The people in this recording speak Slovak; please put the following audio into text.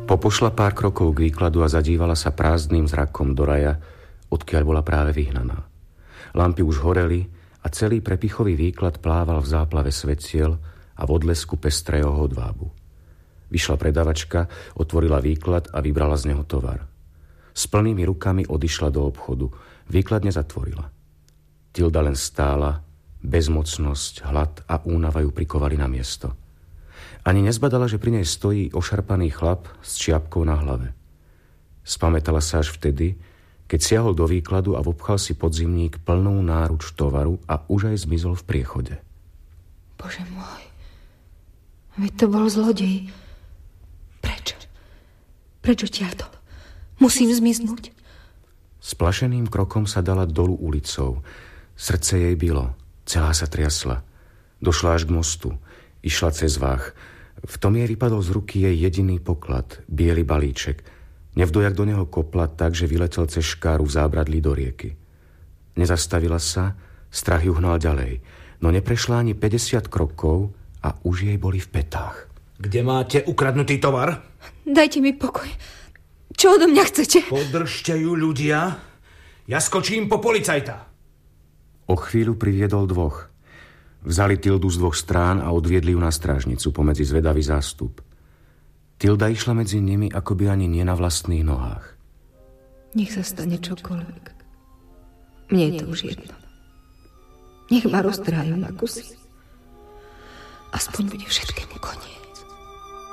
Popošla pár krokov k výkladu a zadívala sa prázdnym zrakom do raja, odkiaľ bola práve vyhnaná. Lampy už horeli a celý prepichový výklad plával v záplave svetiel a v odlesku pestrého hodvábu. Vyšla predavačka, otvorila výklad a vybrala z neho tovar. S plnými rukami odišla do obchodu. Výklad nezatvorila. Tilda len stála, bezmocnosť, hlad a únava ju prikovali na miesto. Ani nezbadala, že pri nej stojí ošarpaný chlap s čiapkou na hlave. Spamätala sa až vtedy, keď siahol do výkladu a vopchal si podzimník plnou náruč tovaru a už aj zmizol v priechode. Bože môj, veď to bol zlodej. Prečo? Prečo tiaľto? Musím zmiznúť. Splašeným krokom sa dala dolu ulicou. Srdce jej bilo, celá sa triasla. Došla až k mostu, išla cez váh. V tom jej vypadol z ruky jej jediný poklad, biely balíček. Nevdojak do neho kopla tak, že vyletel cez škáru v zábradlí do rieky. Nezastavila sa, strach ju hnal ďalej, no neprešla ani 50 krokov a už jej boli v pätách. Kde máte ukradnutý tovar? Dajte mi pokoj. Čo odo mňa chcete? Podržte ju, ľudia. Ja skočím po policajta. O chvíľu priviedol dvoch. Vzali Tildu z dvoch strán a odviedli ju na strážnicu pomedzi zvedavý zástup. Tilda išla medzi nimi, akoby ani nie na vlastných nohách. Nech sa stane čokoľvek. Mne je to už jedno. Nech ma roztrájajú na kusy. Aspoň bude všetkému koniec.